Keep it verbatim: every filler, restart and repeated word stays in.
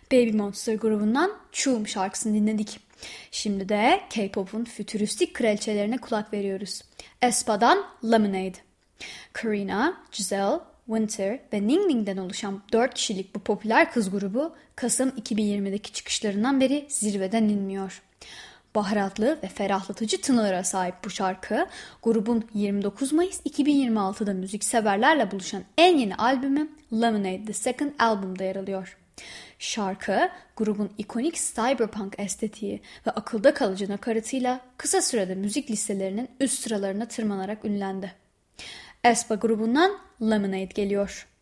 Baby Monster grubundan Choom şarkısını dinledik. Şimdi de K-pop'un fütüristik kraliçelerine kulak veriyoruz. aespa'dan Lemonade. Karina, Giselle, Winter ve Ning Ning'den oluşan dört kişilik bu popüler kız grubu Kasım iki bin yirmideki çıkışlarından beri zirveden inmiyor. Baharatlı ve ferahlatıcı tınılara sahip bu şarkı, grubun yirmi dokuz Mayıs iki bin yirmi altıda müzikseverlerle buluşan en yeni albümü Lemonade The Second Album'da yer alıyor. Şarkı, grubun ikonik cyberpunk estetiği ve akılda kalıcı nakaratıyla kısa sürede müzik listelerinin üst sıralarına tırmanarak ünlendi. aespa grubundan Lemonade geliyor.